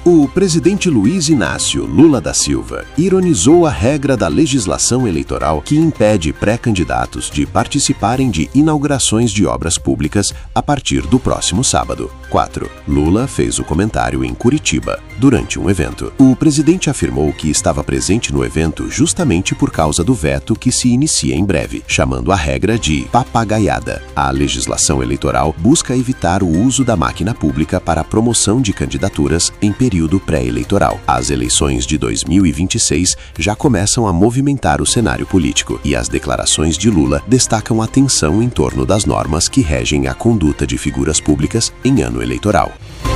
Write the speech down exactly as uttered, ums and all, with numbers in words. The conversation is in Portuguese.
O presidente Luiz Inácio Lula da Silva ironizou a regra da legislação eleitoral que impede pré-candidatos de participarem de inaugurações de obras públicas a partir do próximo sábado. quatro. Lula fez o comentário em Curitiba, durante um evento. O presidente afirmou que estava presente no evento justamente por causa do veto que se inicia em breve, chamando a regra de papagaiada. A legislação eleitoral busca evitar o uso da máquina pública para a promoção de candidaturas em período período pré-eleitoral. As eleições de dois mil e vinte e seis já começam a movimentar o cenário político e as declarações de Lula destacam a tensão em torno das normas que regem a conduta de figuras públicas em ano eleitoral.